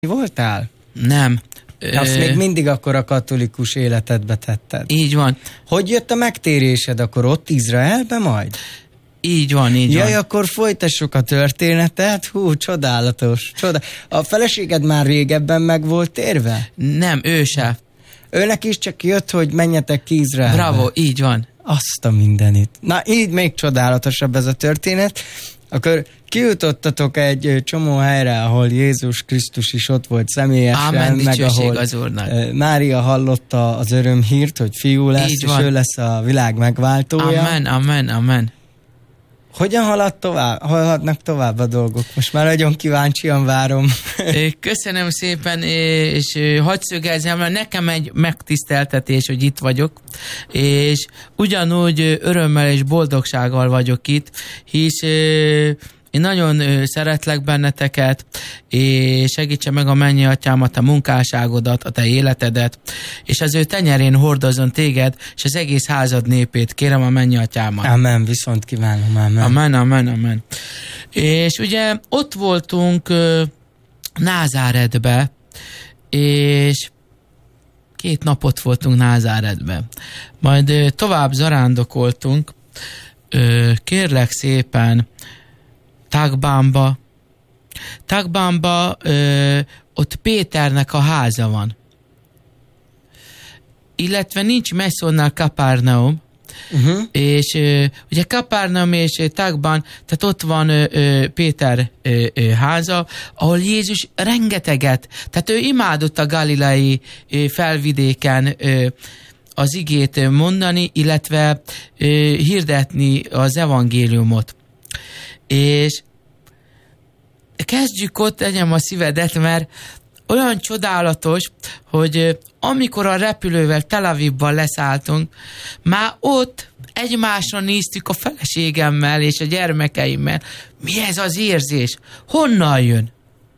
voltál? Nem. Azt még mindig akkor a katolikus életedbe tetted. Így van. Hogy jött a megtérésed akkor ott Izraelbe majd? Így van. Jaj, akkor folytassuk a történetet. Hú, csodálatos. A feleséged már régebben meg volt térve? Nem, ő se. Őnek is csak jött, hogy menjetek ki Izraelbe. Bravo, így van. Azt a mindenit. Na, így még csodálatosabb ez a történet. Akkor kijutottatok egy csomó helyre, ahol Jézus Krisztus is ott volt személyesen, Ámen, meg ahol az Úrnak. Mária hallotta az örömhírt, hogy fiú lesz, így és van. ő lesz a világ megváltója. Amen. Hogyan haladnak tovább a dolgok? Most már nagyon kíváncsian várom. Köszönöm szépen, és hadd szögezzem, mert nekem egy megtiszteltetés, hogy itt vagyok, és ugyanúgy örömmel és boldogsággal vagyok itt, hisz én nagyon szeretlek benneteket, és segítse meg a mennyi atyámat, a munkásságodat, a te életedet, és az ő tenyerén hordozon téged, és az egész házad népét. Kérem a mennyi atyámat. Amen, viszont kívánom, amen. Amen. És ugye ott voltunk Názáretbe, és 2 napot voltunk Názáretbe. Majd tovább zarándokoltunk, kérlek szépen, Tagbánba ott Péternek a háza van. Illetve nincs messze onnan Kapernaum, és ugye Kapernaum és Tagbán, tehát ott van Péter háza, ahol Jézus rengeteget, tehát ő imádott a galilei felvidéken az igét mondani, illetve hirdetni az evangéliumot. És kezdjük ott, tegyem a szívedet, mert olyan csodálatos, hogy amikor a repülővel Tel Avivban leszálltunk, már ott egymásra néztük a feleségemmel és a gyermekeimmel. Mi ez az érzés? Honnan jön?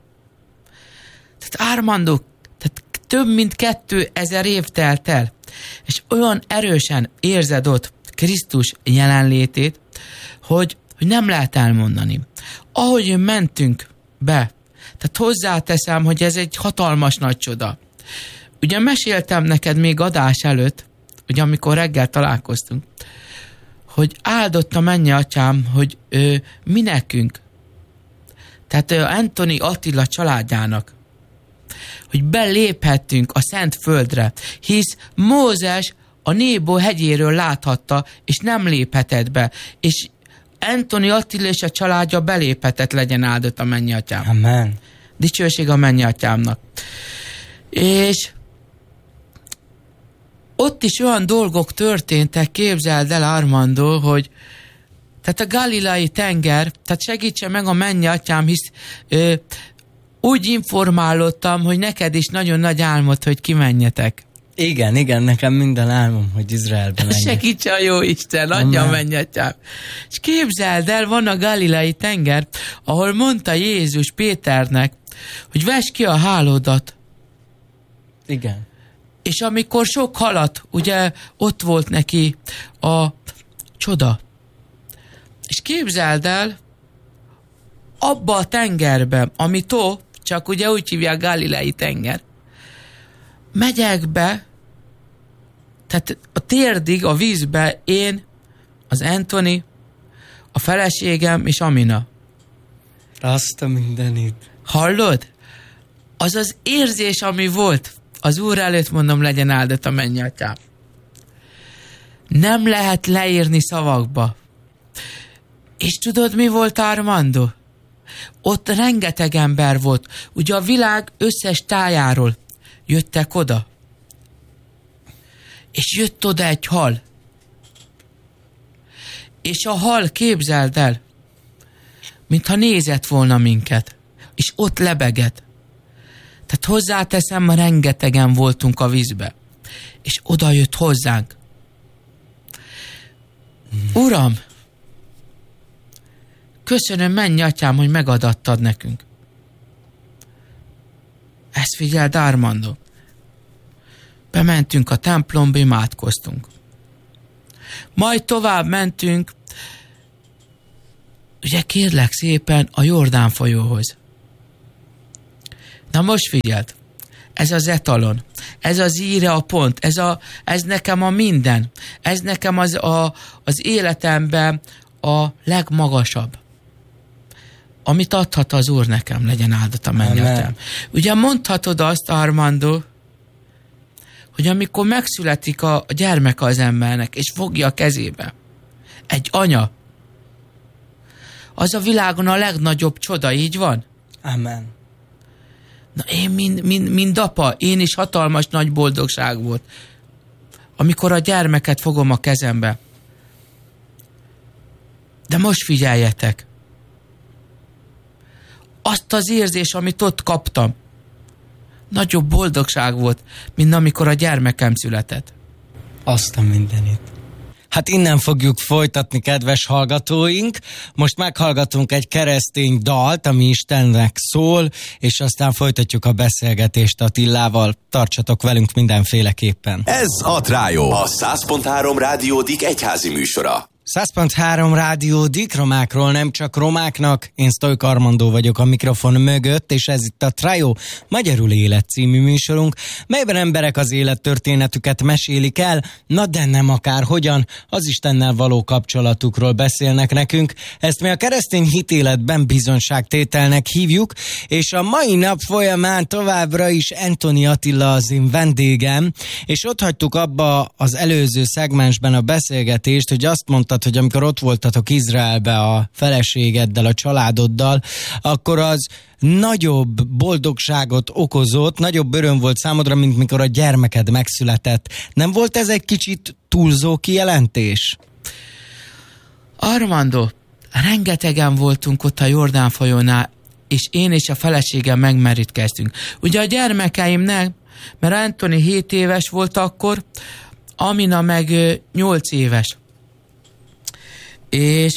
Tehát Armando, tehát több mint 2000 év telt el, és olyan erősen érzed ott Krisztus jelenlétét, hogy nem lehet elmondani. Ahogy mentünk be, tehát hozzáteszem, hogy ez egy hatalmas nagy csoda. Ugye meséltem neked még adás előtt, ugye amikor reggel találkoztunk, hogy áldott a mennyi atyám, hogy mi nekünk, tehát Anthony Attila családjának, hogy beléphettünk a Szent Földre, hisz Mózes a Nébó hegyéről láthatta, és nem léphetett be, és Anthony Attila és a családja beléphetett, legyen áldott a mennyi atyám. Amen. Dicsőség a mennyi atyámnak. És ott is olyan dolgok történtek, képzeld el, Armando, hogy tehát a Galilei tenger, tehát segítse meg a mennyi atyám, hisz úgy informálódtam, hogy neked is nagyon nagy álmod, hogy kimenjetek. Igen, nekem minden álmom, hogy Izraelbe menjek. Segítse a jó Isten, adja a mennyi atyám. És képzeld el, van a Galilei tenger, ahol mondta Jézus Péternek, hogy vess ki a hálódat. Igen. És amikor sok halat, ugye ott volt neki a csoda. És képzeld el, abba a tengerbe, ami tó, csak ugye úgy hívják Galilei tenger, megyek be, tehát a térdig, a vízbe én, az Anthony, a feleségem és Amina. Azt a mindenit. Hallod? Az az érzés, ami volt, az Úr előtt mondom, legyen áldott a mennyi atyám. Nem lehet leírni szavakba. És tudod, mi volt, Armando? Ott rengeteg ember volt. Ugye a világ összes tájáról jöttek oda. És jött oda egy hal. És a hal, képzeld el, mintha nézett volna minket. És ott lebegett. Tehát hozzáteszem, rengetegen voltunk a vízbe. És oda jött hozzánk. Uram, köszönöm, mennyi atyám, hogy megadattad nekünk. Ezt figyeld, Armando. Bementünk a templomba, imádkoztunk. Majd tovább mentünk, ugye kérlek szépen, a Jordán folyóhoz. Na most figyeld, ez az etalon, ez az íre a pont, ez nekem a minden, ez nekem az életemben a legmagasabb, amit adhat az Úr nekem, legyen áldott a mennyegtem. Ugye mondhatod azt, Armando, hogy amikor megszületik a gyermek az embernek, és fogja a kezébe egy anya, az a világon a legnagyobb csoda, így van? Amen. Na én, mind apa, én is hatalmas nagy boldogság volt, amikor a gyermeket fogom a kezembe. De most figyeljetek! Azt az érzés, amit ott kaptam, nagyobb boldogság volt, mint amikor a gyermekem született. Azt a mindenit. Hát innen fogjuk folytatni, kedves hallgatóink. Most meghallgatunk egy keresztény dalt, ami Istennek szól, és aztán folytatjuk a beszélgetést Attilával. Tartsatok velünk mindenféleképpen. Ez a Trájó, a 100.3 Rádió Dik egyházi műsora. 100.3 Rádió Dik, romákról nem csak romáknak. Én Sztojk Armandó vagyok a mikrofon mögött, és ez itt a Trájó, magyarul Élet című műsorunk, melyben emberek az élettörténetüket mesélik el, na de nem akárhogyan, az Istennel való kapcsolatukról beszélnek nekünk. Ezt mi a keresztény hitéletben bizonságtételnek hívjuk, és a mai nap folyamán továbbra is Entóni Attila az én vendégem, és ott hagytuk abba az előző szegmensben a beszélgetést, hogy azt mondta, hogy amikor ott voltatok Izraelbe a feleségeddel, a családoddal, akkor az nagyobb boldogságot okozott, nagyobb öröm volt számodra, mint mikor a gyermeked megszületett. Nem volt ez egy kicsit túlzó kijelentés? Armando, rengetegen voltunk ott a Jordán folyónál, és én és a feleségem megmerítkeztünk. Ugye a gyermekeimnek, mert Anthony 7 éves volt akkor, Amina meg 8 éves. És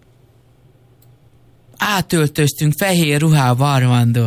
átöltöztünk fehér ruhába, Armando.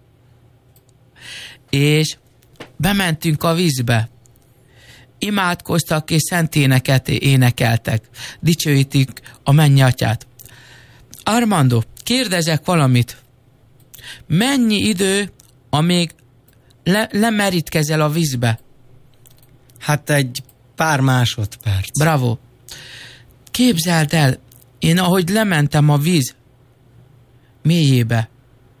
És bementünk a vízbe. Imádkoztak és szent éneket énekeltek. Dicsőítik a mennyatyát. Armando, kérdezek valamit. Mennyi idő, amíg lemerítkezel a vízbe? Hát egy pár másodperc. Bravo. Képzeld el, én ahogy lementem a víz mélyébe,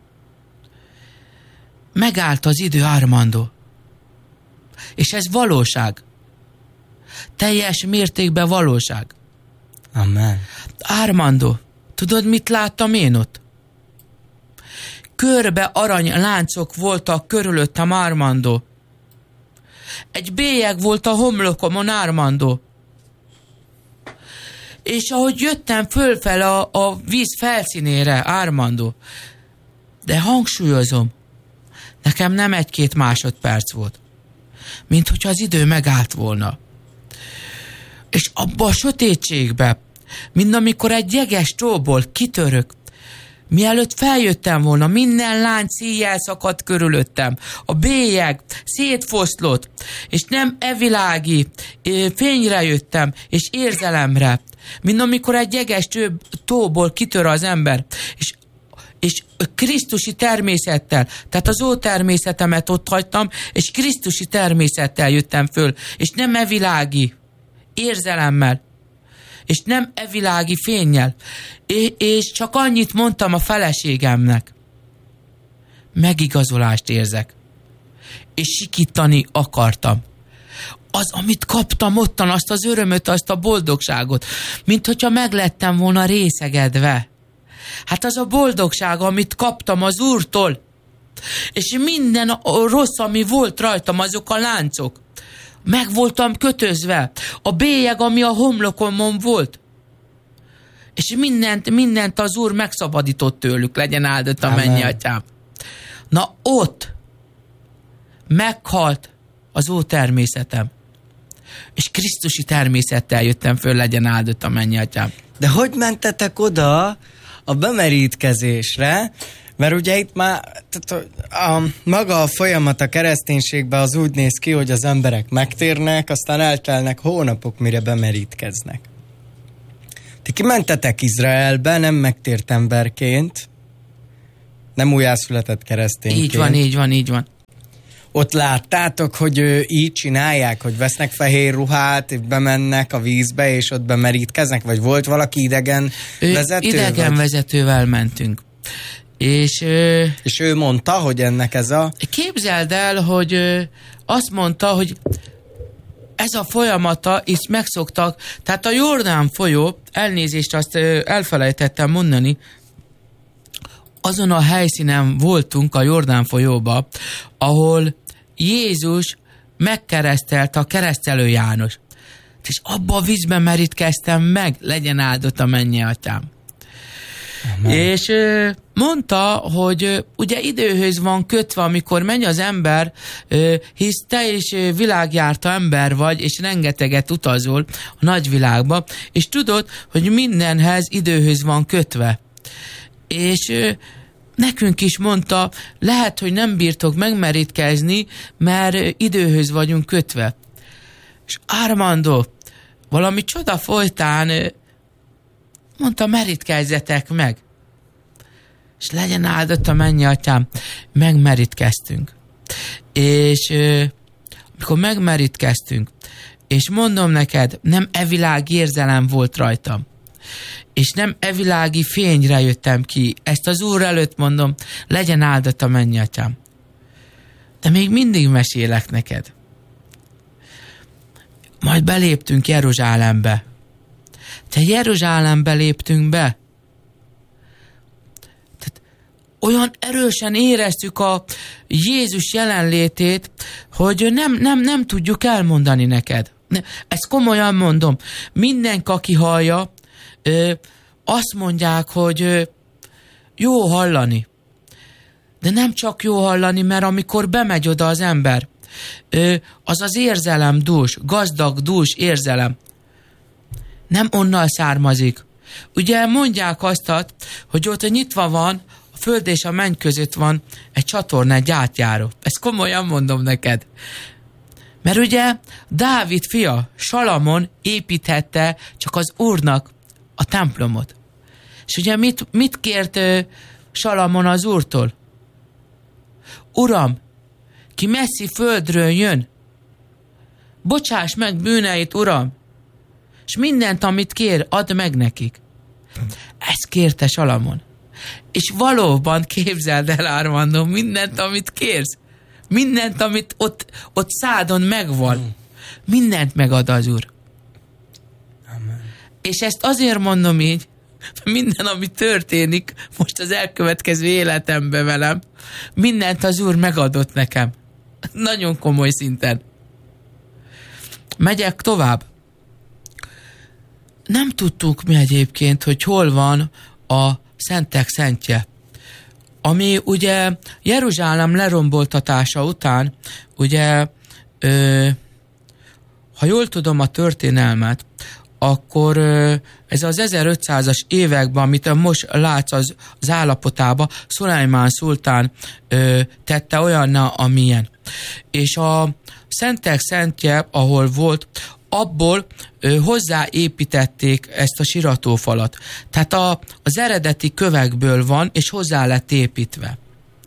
megállt az idő, Armando. És ez valóság. Teljes mértékben valóság. Amen. Armando, tudod, mit láttam én ott? Körbe arany láncok voltak körülöttem, Armando. Egy bélyeg volt a homlokomon, Armando. És ahogy jöttem fölfel a víz felszínére, Armando, de hangsúlyozom, nekem nem 1-2 másodperc volt, mint hogyha az idő megállt volna. És abba a sötétségbe, mint amikor egy jeges tóból kitörök, mielőtt feljöttem volna, minden lánc íjjel szakadt körülöttem. A bélyeg szétfoszlott, és nem evilági fényre jöttem, és érzelemre, mint amikor egy jeges tóból kitör az ember, és krisztusi természettel, tehát az ótermészetemet ott hagytam, és krisztusi természettel jöttem föl, és nem evilági érzelemmel, és nem evilági fénnyel, és csak annyit mondtam a feleségemnek, megigazolást érzek, és sikítani akartam. Az, amit kaptam ottan, azt az örömöt, azt a boldogságot, mint hogyha meglettem volna részegedve. Hát az a boldogság, amit kaptam az Úrtól, és minden a rossz, ami volt rajtam, azok a láncok, meg voltam kötözve, a bélyeg, ami a homlokomon volt, és mindent az Úr megszabadított tőlük, legyen áldott a mennyatyám. Na ott meghalt az ótermészetem, és krisztusi természettel jöttem föl, legyen áldott a mennyatyám. De hogy mentetek oda a bemerítkezésre? Mert ugye itt már maga a folyamat a kereszténységben az úgy néz ki, hogy az emberek megtérnek, aztán eltelnek hónapok, mire bemerítkeznek. Ti kimentetek Izraelbe, nem megtért emberként, Nem újjászületett keresztényként. Így van. Ott láttátok, hogy így csinálják, hogy vesznek fehér ruhát, bemennek a vízbe, és ott bemerítkeznek? Vagy volt valaki idegen vezető? Idegen vezetővel mentünk. És ő mondta, hogy ennek ez a... Képzeld el, hogy azt mondta, hogy ez a folyamata, is megszoktak, tehát a Jordán folyó, elnézést, azt elfelejtettem mondani, azon a helyszínen voltunk a Jordán folyóba, ahol Jézus megkeresztelte a keresztelő János. És abba a vízbe merítkeztem meg, legyen áldott a mennyi atyám. Amen. És mondta, hogy ugye időhöz van kötve, amikor megy az ember, hisz te is világjárta ember vagy, és rengeteget utazol a nagyvilágba, és tudod, hogy mindenhez időhöz van kötve. És nekünk is mondta, lehet, hogy nem bírtok megmerítkezni, mert időhöz vagyunk kötve. És Armando valami csoda folytán mondta, merítkezzetek meg. És legyen áldott a mennyi atyám. Megmerítkeztünk. És amikor megmerítkeztünk, és mondom neked, nem evilági érzelem volt rajtam, és nem evilági fényre jöttem ki. Ezt az Úr előtt mondom, legyen áldott a mennyi atyám. De még mindig mesélek neked. Majd beléptünk Jeruzsálembe. Te Jeruzsálembe léptünk be. Tehát olyan erősen éreztük a Jézus jelenlétét, hogy nem tudjuk elmondani neked. Ezt komolyan mondom. Mindenki, aki hallja, azt mondják, hogy jó hallani. De nem csak jó hallani, mert amikor bemegy oda az ember, az az érzelem dús, gazdag dús érzelem. Nem onnan származik. Ugye mondják azt, hogy ott nyitva van, a föld és a menny között van egy csatorna, egy átjáró. Ezt komolyan mondom neked. Mert ugye Dávid fia, Salamon építhette csak az Úrnak a templomot. És ugye mit kért Salamon az Úrtól? Uram, ki messzi földről jön, bocsáss meg bűneit, Uram, és mindent, amit kér, add meg nekik. Ezt kérte Salamon. És valóban képzeld el, Armando, mindent, amit kérsz, mindent, amit ott szádon megvan, mindent megad az Úr. Amen. És ezt azért mondom így, minden, ami történik most az elkövetkező életemben velem, mindent az Úr megadott nekem. Nagyon komoly szinten. Megyek tovább. Nem tudtuk mi egyébként, hogy hol van a Szentek Szentje. Ami ugye Jeruzsálem leromboltatása után, ugye, ha jól tudom a történelmet, akkor ez az 1500-as években, amit most látsz az állapotában, Szulajmán szultán tette olyanna, amilyen. És a Szentek Szentje, ahol volt, abból hozzáépítették ezt a siratófalat. Tehát az eredeti kövekből van, és hozzá lett építve.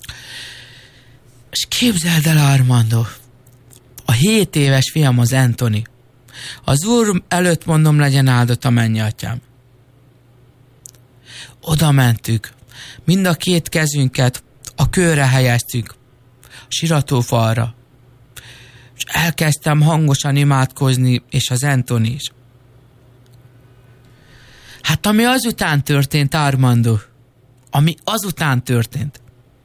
És képzeld el, Armando, a 7 éves fiam az Anthony. Az Úr előtt mondom, legyen áldott a mennyi atyám. Oda mentük, mind a 2 kezünket a kőre helyeztük, a siratófalra. És elkezdtem hangosan imádkozni, és az Anthony is. Hát ami azután történt, Armando, ami azután történt.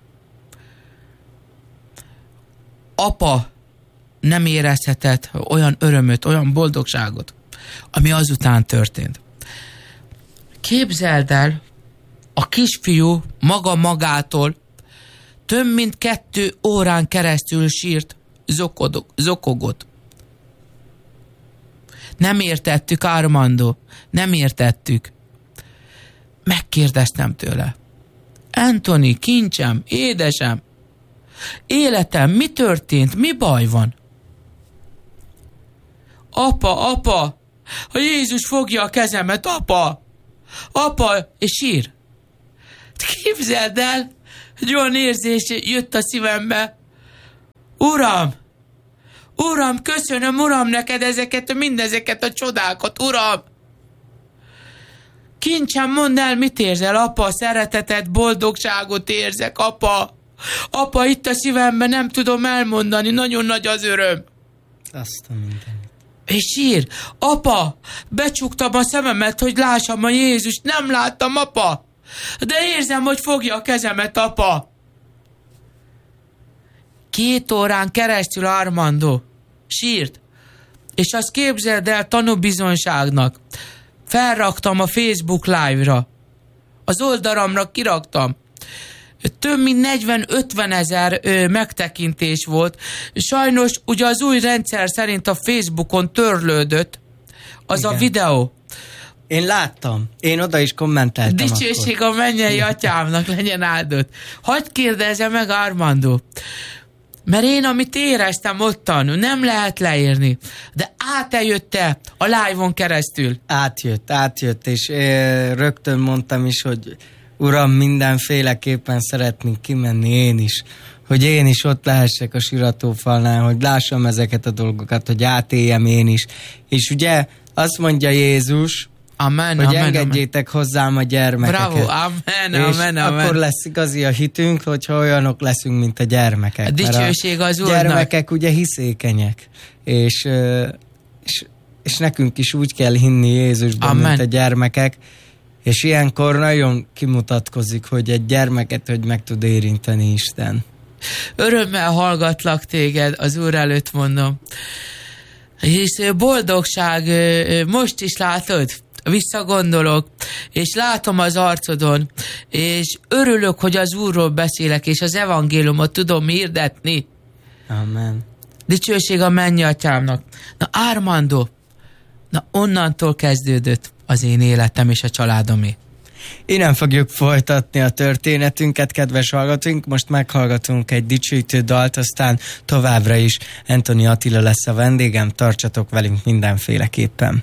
Apa nem érezhetett olyan örömöt, olyan boldogságot, ami azután történt. Képzeld el, a kisfiú maga magától több mint 2 órán keresztül sírt, zokogott. Nem értettük, Armando, nem értettük. Megkérdeztem tőle. Anthony, kincsem, édesem, életem, mi történt, mi baj van? Apa, ha Jézus fogja a kezemet, apa, és sír. Képzeld el, egy olyan érzés jött a szívembe. Uram, köszönöm, Uram, neked mindezeket a csodákat, Uram! Kincsem, mondd el, mit érzel, apa? Szeretetet, boldogságot érzek, apa! Apa, itt a szívemben nem tudom elmondani, nagyon nagy az öröm. Azt a minden. És sír, apa, becsuktam a szememet, hogy lássam a Jézust, nem láttam, apa! De érzem, hogy fogja a kezemet, apa! 2 órán keresztül Armando sírt, és azt képzeld el tanúbizonyságnak. Felraktam a Facebook Live-ra. Az oldalamra kiraktam. Több mint 40-50 ezer megtekintés volt. Sajnos ugye az új rendszer szerint a Facebookon törlődött az igen. A videó. Én láttam. Én oda is kommenteltem. Dicsőség a mennyei atyámnak legyen áldott. Hadd kérdezze meg, Armando. Mert én, amit éreztem ottan, nem lehet leírni. De átjötte a live-on keresztül. Átjött, és rögtön mondtam is, hogy Uram, mindenféleképpen szeretnék kimenni én is. Hogy én is ott lehessek a siratófalnál, hogy lássam ezeket a dolgokat, hogy átéljem én is. És ugye azt mondja Jézus, amen, hogy amen, engedjétek amen. Hozzám a gyermekeket. Bravo, amen, és amen. akkor lesz igazi a hitünk, hogyha olyanok leszünk, mint a gyermekek. A dicsőség az Úrnak. Gyermekek ugye hiszékenyek. És nekünk is úgy kell hinni Jézusban, amen. Mint a gyermekek. És ilyenkor nagyon kimutatkozik, hogy egy gyermeket, hogy meg tud érinteni Isten. Örömmel hallgatlak téged, az Úr előtt mondom. És boldogság, most is látod, visszagondolok, és látom az arcodon, és örülök, hogy az Úrról beszélek, és az evangéliumot tudom hirdetni. Amen. Dicsőség a mennyi atyámnak. Na, Armando, onnantól kezdődött az én életem és a családomé. Innen fogjuk folytatni a történetünket, kedves hallgatóink. Most meghallgatunk egy dicsőítő dalt, aztán továbbra is Anthony Attila lesz a vendégem. Tartsatok velünk mindenféleképpen.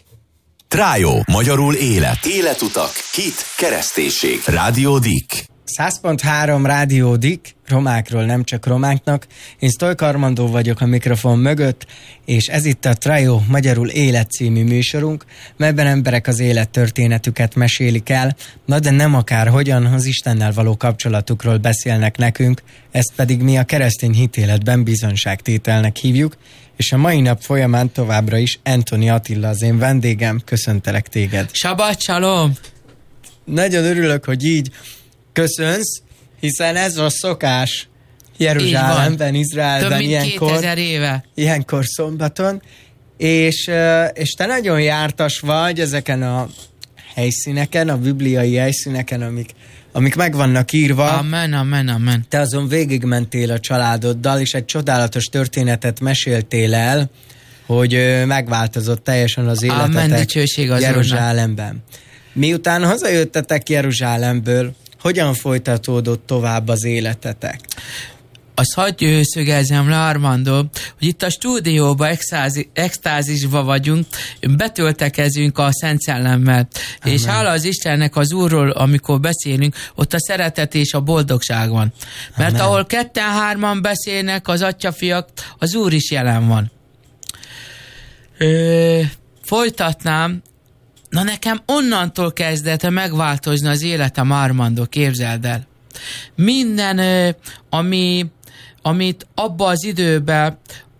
Trájó, magyarul élet. Életutak, hit, kereszténység. Rádió Dik. 100.3 Rádió Dik, romákról nem csak romáknak. Én Sztojka Armandó vagyok a mikrofon mögött, és ez itt a Trájó, magyarul élet című műsorunk, melyben emberek az élettörténetüket mesélik el, na de nem akárhogyan, az Istennel való kapcsolatukról beszélnek nekünk, ezt pedig mi a keresztény hitéletben bizonyságtételnek hívjuk, és a mai nap folyamán továbbra is Anthony Attila az én vendégem. Köszöntelek téged. Shabbat shalom! Nagyon örülök, hogy így köszönsz, hiszen ez a szokás Jeruzsálemben, Izraelben több mint 2000 éve. Ilyenkor szombaton, és te nagyon jártas vagy ezeken a helyszíneken, a bibliai helyszíneken, amik meg vannak írva. Amen, amen, amen. Te azon végigmentél a családoddal, és egy csodálatos történetet meséltél el, hogy megváltozott teljesen az életetek. Amen, dicsőség az Jeruzsálemben. Miután hazajöttetek Jeruzsálemből, hogyan folytatódott tovább az életetek? Azt hagyj szögezzem le, Armando, hogy itt a stúdióban extázisba vagyunk, betöltekezünk a Szent Szellemmel. Amen. És hála az Istennek, az Úrról, amikor beszélünk, ott a szeretet és a boldogság van. Mert amen. Ahol 2-3 beszélnek az atyafiak, az Úr is jelen van. Folytatnám. Na, nekem onnantól kezdett megváltozni az életem, Armando, képzeld el. Minden, amit abban az időben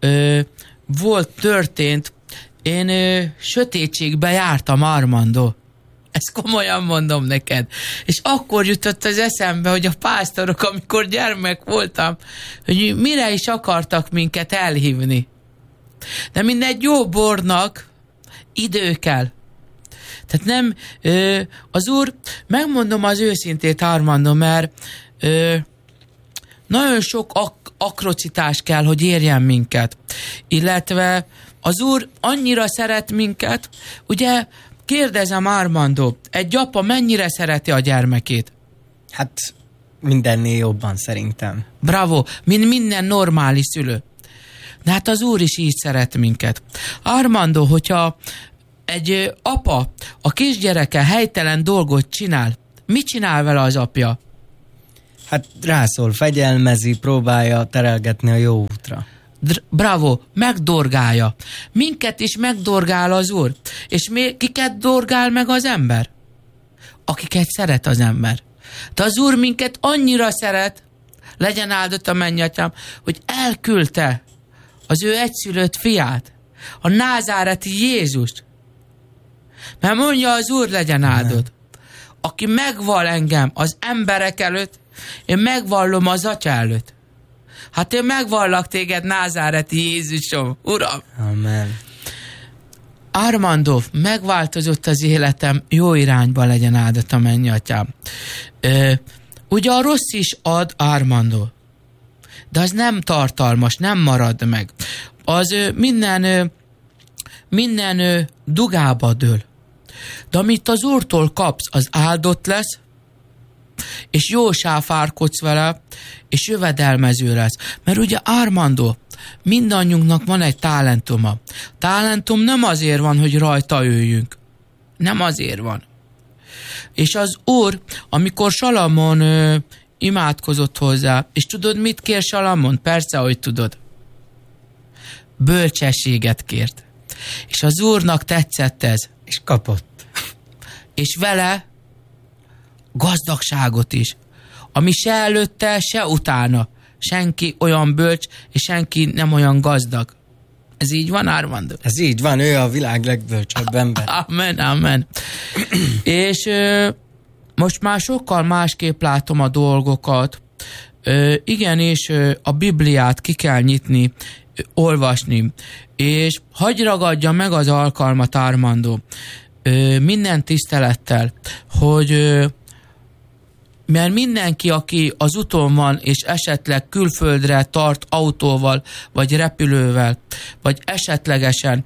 történt, én sötétségbe jártam, Armando. Ezt komolyan mondom neked. És akkor jutott az eszembe, hogy a pásztorok, amikor gyermek voltam, hogy mire is akartak minket elhívni. De mindegy jó bornak idő kell. Tehát nem, az Úr, megmondom az őszintét, Armando, mert nagyon sok akrocitás kell, hogy érjen minket. Illetve az Úr annyira szeret minket, ugye kérdezem, Armando, egy apa mennyire szereti a gyermekét? Hát mindennél jobban szerintem. Bravo, mint minden normális szülő. De hát az Úr is így szeret minket. Armando, hogyha egy apa a kisgyereke helytelen dolgot csinál, mit csinál vele az apja? Hát rászól, fegyelmezi, próbálja terelgetni a jó útra. Bravo, megdorgálja. Minket is megdorgál az Úr. És kiket dorgál meg az ember? Akiket szeret az ember. De az Úr minket annyira szeret, legyen áldott a mennyatyám, hogy elküldte az ő egyszülött fiát, a názáreti Jézust. Mert mondja az Úr, legyen áldott. Aki megval engem az emberek előtt, én megvallom az Atya előtt. Hát én megvallak téged, názáreti Jézusom, Uram. Amen. Armando, megváltozott az életem, jó irányba, legyen áldott a mennyatyám. Ugye a rossz is ad, Armando, de az nem tartalmas, nem marad meg. Az minden dugába dől. De amit az Úrtól kapsz, az áldott lesz, és jól sáfárkodsz vele, és jövedelmező lesz. Mert ugye Armando, mindannyiunknak van egy talentuma. Talentum nem azért van, hogy rajta öljünk. Nem azért van. És az Úr, amikor Salamon imádkozott hozzá, és tudod, mit kér Salamon? Persze, hogy tudod. Bölcsességet kért. És az Úrnak tetszett ez. És kapott. És vele gazdagságot is. Ami se előtte, se utána. Senki olyan bölcs, és senki nem olyan gazdag. Ez így van, Armando? Ez így van, ő a világ legbölcsebb ember. Amen, amen. És most már sokkal másképp látom a dolgokat. Igenis, a Bibliát ki kell nyitni, olvasni. És hagyj ragadja meg az alkalmat, Armando, minden tisztelettel, hogy mert mindenki, aki az úton van, és esetleg külföldre tart autóval, vagy repülővel, vagy esetlegesen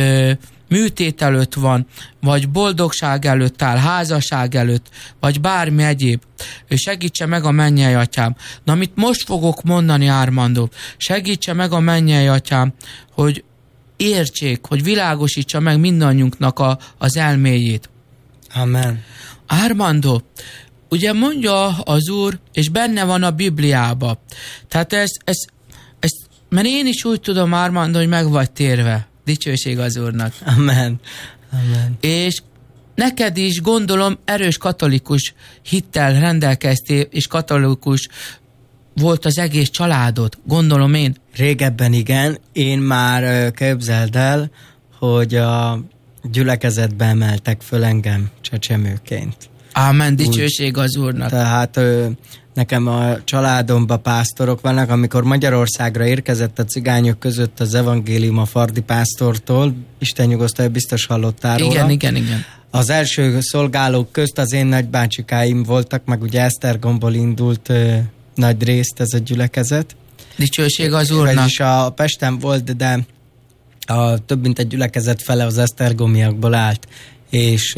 műtét előtt van, vagy boldogság előtt áll, házasság előtt, vagy bármi egyéb, segítse meg a mennyei atyám. Na, amit most fogok mondani, Armando, segítse meg a mennyei atyám, hogy értsék, hogy világosítsa meg mindannyiunknak az elméjét. Amen. Armando, ugye mondja az Úr, és benne van a Bibliába. Tehát ez mert én is úgy tudom, Armando, hogy meg vagy térve. Dicsőség az Úrnak. Amen. Amen. És neked is, gondolom, erős katolikus hittel rendelkeztél, és katolikus volt az egész családod, gondolom én. Régebben igen, én már képzeld el, hogy a gyülekezetbe emeltek föl engem csecsemőként. Ámen, dicsőség az Úrnak. Tehát nekem a családomban pásztorok vannak, amikor Magyarországra érkezett a cigányok között az evangélium a Fardi pásztortól, Isten nyugosztalja, biztos hallottál róla. Igen. Az első szolgálók közt az én nagybácsikáim voltak, meg ugye Esztergomból indult nagy részt ez a gyülekezet. Dicsőség az Úrnak. Vagyis a Pesten volt, de több mint egy gyülekezet fele az esztergomiakból állt, és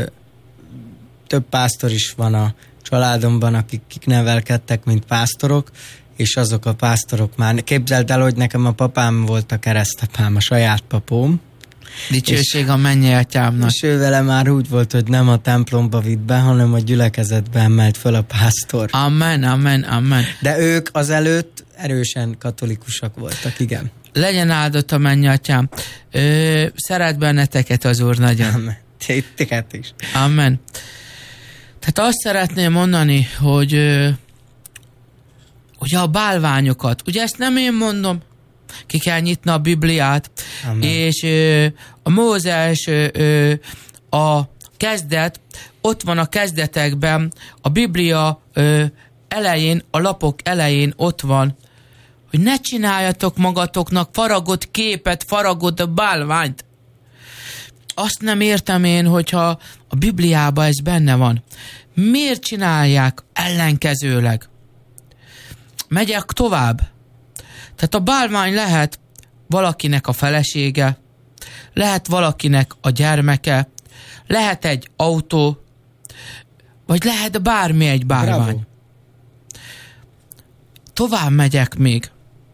több pásztor is van a családomban, akik nevelkedtek, mint pásztorok, és azok a pásztorok már... Képzeld el, hogy nekem a papám volt a keresztapám, a saját papóm. Dicsőség a mennyei atyámnak. És ő vele már úgy volt, hogy nem a templomba vitt be, hanem a gyülekezetbe emelt föl a pásztor. Amen. De ők azelőtt erősen katolikusak voltak, igen. Legyen áldott a mennyei atyám. Szeret benneteket az Úr nagyon. Amen. Téged is. Amen. Tehát azt szeretném mondani, hogy ugye a bálványokat, ugye ezt nem én mondom, ki kell nyitni a Bibliát, amen. És a Mózes, a kezdet, ott van a kezdetekben, a Biblia elején, a lapok elején ott van, hogy ne csináljatok magatoknak faragott képet, faragott bálványt. Azt nem értem én, hogyha a Bibliában ez benne van. Miért csinálják ellenkezőleg? Megyek tovább. Tehát a bálvány lehet valakinek a felesége, lehet valakinek a gyermeke, lehet egy autó, vagy lehet bármi egy bálvány. Bravo. Tovább megyek még.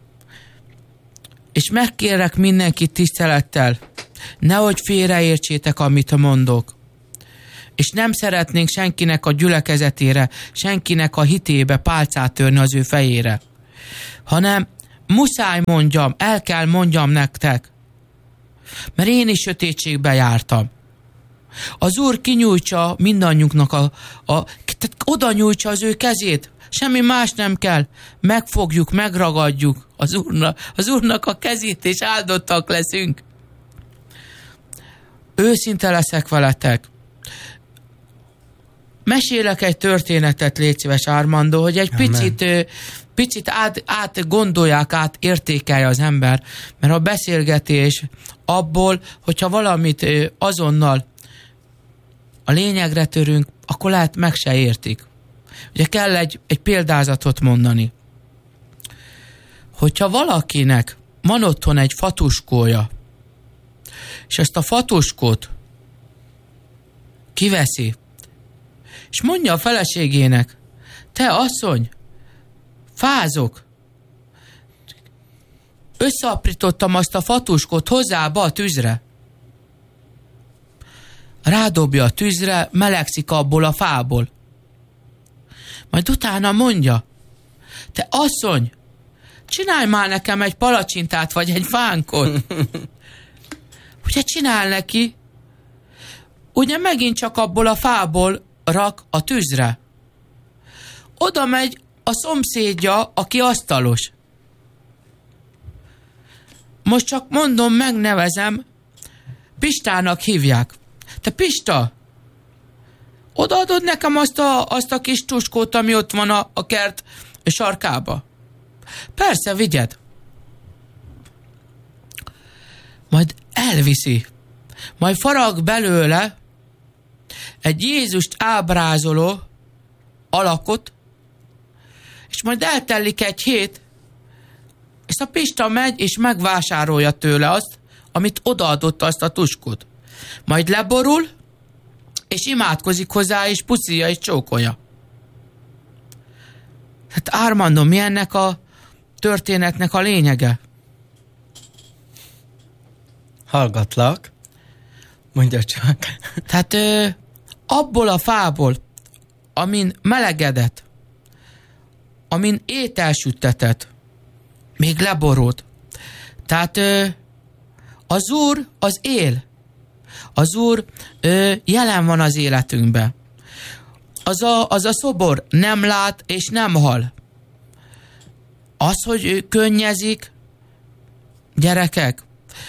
És megkérlek mindenkit tisztelettel, nehogy félreértsétek, amit mondok. és nem szeretnénk senkinek a gyülekezetére, senkinek a hitébe pálcát törni az ő fejére, hanem muszáj mondjam, el kell mondjam nektek, mert én is sötétségbe jártam. Az Úr kinyújtsa mindannyiunknak tehát oda nyújtsa az ő kezét, semmi más nem kell, megfogjuk, megragadjuk az Úrnak a kezét, és áldottak leszünk. Őszinte leszek veletek. Mesélek egy történetet, légy szíves, Armando, hogy egy picit átgondolják, átértékelje az ember, mert a beszélgetés abból, hogyha valamit azonnal a lényegre törünk, akkor lehet meg se értik. Ugye kell egy példázatot mondani. Hogyha valakinek van otthon egy fatuskója, és ezt a fatuskót kiveszi, és mondja a feleségének, te asszony, fázok, összeaprítottam azt a fatuskót, hozzá be a tűzre. Rádobja a tűzre, melegszik abból a fából. Majd utána mondja, te asszony, csinálj már nekem egy palacsintát, vagy egy fánkot. Ugye csinál neki, ugye megint csak abból a fából rak a tűzre. Oda megy a szomszédja, aki asztalos. Most csak mondom, megnevezem, Pistának hívják. Te Pista, odaadod nekem azt a kis tuskót, ami ott van a kert sarkába? Persze, vigyed. Majd elviszi. Majd farag belőle egy Jézust ábrázoló alakot, és majd eltelik egy hét, és a Pista megy, és megvásárolja tőle azt, amit odaadott, azt a tuskót. Majd leborul, és imádkozik hozzá, és puszilja, és csókolja. Hát Armando, mi ennek a történetnek a lényege? Hallgatlak. Mondja csak. Tehát abból a fából, amin melegedett, amin ételsüttetett, még leborult. Tehát az Úr az él. Az Úr jelen van az életünkben. Az a szobor nem lát és nem hal. Az, hogy ő könnyezik, gyerekek,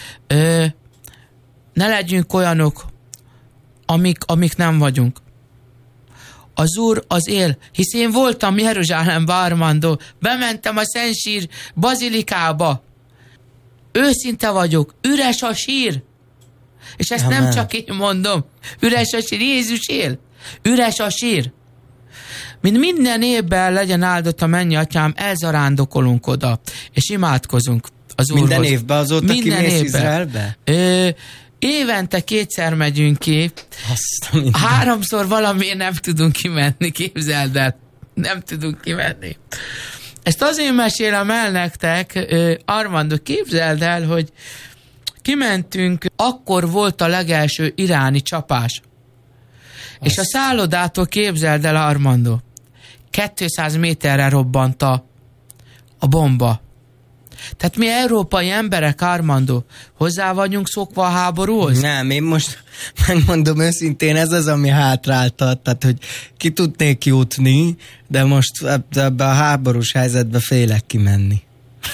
ne legyünk olyanok, amik nem vagyunk. Az Úr az él, hisz én voltam Jeruzsálembe, Armando, bementem a Szent Sír bazilikába. Őszinte vagyok, üres a sír. És ezt Amen. nem csak én mondom. Üres a sír, Jézus él. Üres a sír. Mint minden évben legyen áldott a mennyi atyám, elzarándokolunk oda, és imádkozunk az Úrhoz. Minden évben azóta kimész Izraelbe? Évente 2-szer megyünk ki. 3-szor valamiért nem tudunk kimenni, képzeld el. Nem tudunk kimenni. Ezt azért mesélem el nektek, Armando, képzeld el, hogy kimentünk, akkor volt a legelső iráni csapás. És a szállodától képzeld el, Armando, 200 méterre robbant a bomba. Tehát mi európai emberek, Armando, hozzá vagyunk szokva a háborúhoz? Nem, én most megmondom őszintén, ez az, ami hátráltat, tehát, hogy ki tudnék jutni, de most ebbe a háborús helyzetbe félek kimenni.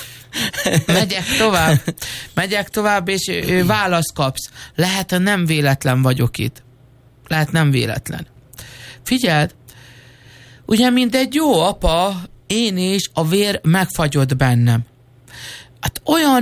Megyek tovább, és választ kapsz. Lehet, hogy nem véletlen vagyok itt. Lehet, nem véletlen. Figyeld, ugye, mint egy jó apa, én is a vér megfagyott bennem. Hát olyan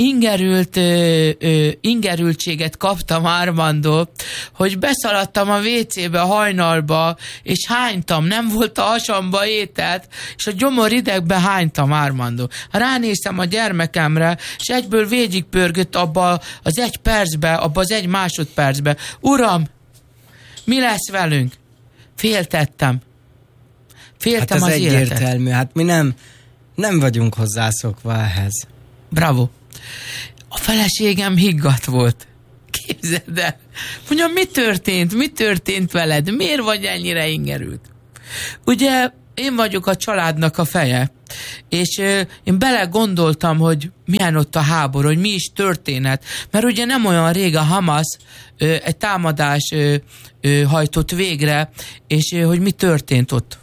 ingerültséget kaptam, Armando, hogy beszaladtam a WC-be hajnalba, és hánytam, nem volt a hasamba ételt, és a gyomor idegbe hánytam, Armando. Ránéztem a gyermekemre, és egyből végigpörgött abba az 1 percbe, abba az 1 másodpercbe. Uram, mi lesz velünk? Féltettem hát az életet. Egyértelmű, hát mi nem vagyunk hozzászokva ehhez. Bravo. A feleségem higgadt volt. Képzeld el. Mondjam, mi történt? Mi történt veled? Miért vagy ennyire ingerült? Ugye én vagyok a családnak a feje, és én belegondoltam, hogy milyen ott a háború, hogy mi is történet. Mert ugye nem olyan rég a Hamas egy támadás hajtott végre, és hogy mi történt ott.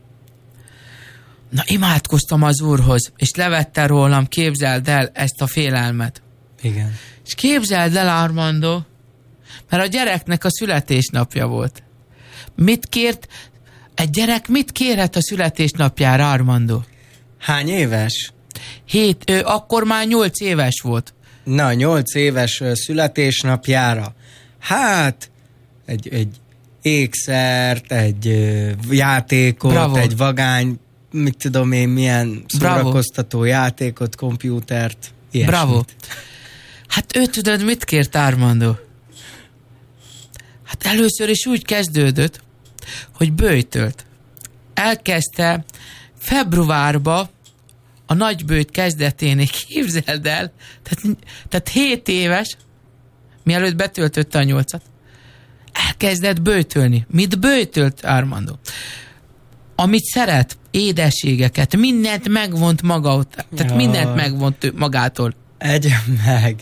Na, imádkoztam az Úrhoz, és levette rólam, képzeld el ezt a félelmet. Igen. És képzeld el, Armando, mert a gyereknek a születésnapja volt. Mit kért? Egy gyerek mit kérhet a születésnapjára, Armando? Hány éves? 7, akkor már 8 éves volt. Na, 8 éves születésnapjára. Hát, egy ékszert, egy játékot, Bravo. egy vagány, mit tudom én, milyen szórakoztató játékot, komputert, ilyesmit. Bravo. Hát ő tudod, mit kért, Armando? Hát először is úgy kezdődött, hogy böjtölt. Elkezdte februárba a nagyböjt kezdeténél, képzeld el, tehát 7 éves, mielőtt betöltötte a 8-at, elkezdett böjtölni. Mit böjtölt, Armando? Amit szeret, édességeket, mindent megvont maga után. Tehát mindent megvont magától. Egyen meg.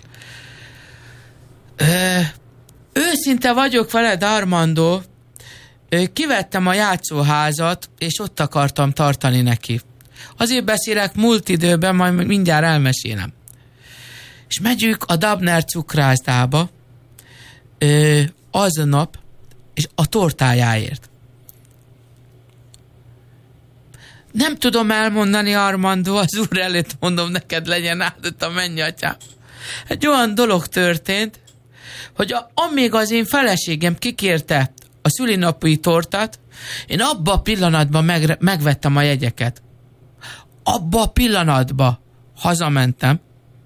Őszinte vagyok veled, Armando, kivettem a játszóházat, és ott akartam tartani neki. Azért beszélek múlt időben, majd mindjárt elmesélem. És megyünk a Dabner cukrászdába aznap, és a tortájáért. Nem tudom elmondani, Armando, az Úr előtt mondom neked, legyen áldott a mennyatyám. Egy olyan dolog történt, hogy amíg az én feleségem kikérte a szülinapi tortát, én abba a pillanatban megvettem a jegyeket. Abba a pillanatban hazamentem.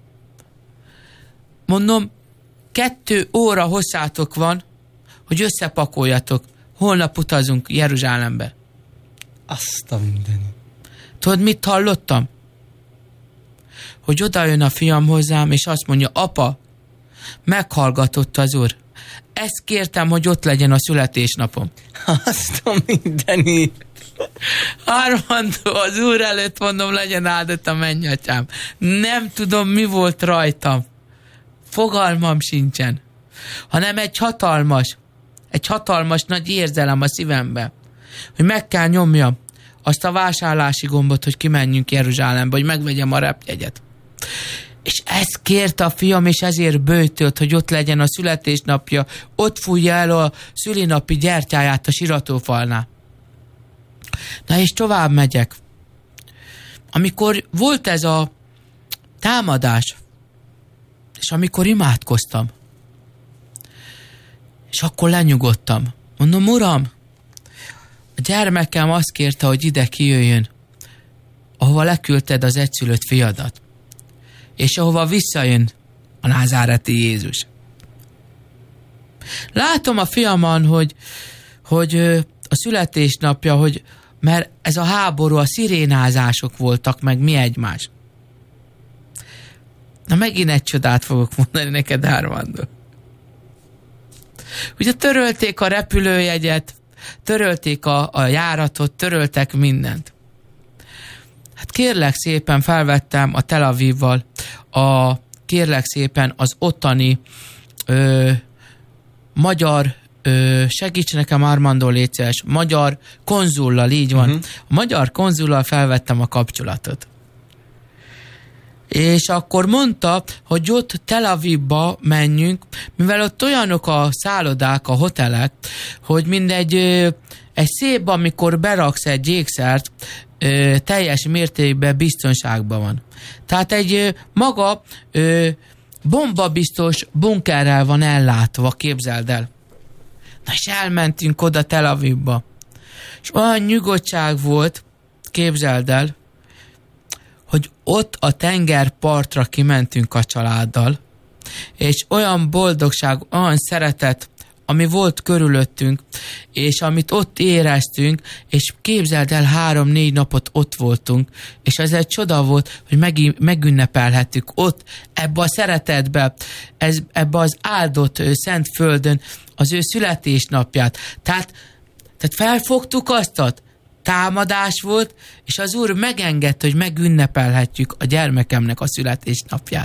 Mondom, 2 óra hosszátok van, hogy összepakoljatok. Holnap utazunk Jeruzsálembe. Azt a mindenit. Tudod, mit hallottam? Hogy oda jön a fiam hozzám, és azt mondja, apa, meghallgatott az Úr. Ezt kértem, hogy ott legyen a születésnapom. Azt a mindenit. Armando, az Úr előtt mondom, legyen áldott a mennyatyám. Nem tudom, mi volt rajtam. Fogalmam sincsen. Hanem egy hatalmas nagy érzelem a szívembe, hogy meg kell nyomjam azt a vásárlási gombot, hogy kimenjünk Jeruzsálembe, hogy megvegyem a repjegyet. És ezt kérte a fiam, és ezért böjtölt, hogy ott legyen a születésnapja, ott fújja el a szülinapi gyertyáját a siratófalnál. Na és tovább megyek. Amikor volt ez a támadás, és amikor imádkoztam, és akkor lenyugodtam. Mondom, Uram, a gyermekem azt kérte, hogy ide kijöjjön, ahova leküldted az egyszülött fiadat, és ahova visszajön a názáreti Jézus. Látom a fiamon, hogy a születésnapja, mert ez a háború, a szirénázások voltak, meg mi egymás. Na megint egy csodát fogok mondani neked, Armando. Ugye törölték a repülőjegyet, törölték a járatot, töröltek mindent. Hát kérlek szépen felvettem a Tel Avivval, kérlek szépen az ottani magyar, segíts nekem, Armando, légy szíves, magyar konzullal, így van. A magyar konzullal felvettem a kapcsolatot. És akkor mondta, hogy ott Tel Avivba menjünk, mivel ott olyanok a szállodák, a hotelek, hogy mindegy egy szép, amikor beraksz egy ékszert, teljes mértékben biztonságban van. Tehát egy maga bombabiztos bunkerrel van ellátva, képzeld el. Na és elmentünk oda Tel Avivba. És olyan nyugodtság volt, képzeld el, hogy ott a tengerpartra kimentünk a családdal, és olyan boldogság, olyan szeretet ami volt körülöttünk, és amit ott éreztünk, és képzeld el, 3-4 napot ott voltunk, és ez egy csoda volt, hogy megünnepelhettük ott, ebbe a szeretetbe, ebbe az áldott szent földön az ő születésnapját. Tehát felfogtuk azt, támadás volt, és az Úr megengedte, hogy megünnepelhetjük a gyermekemnek a születésnapját.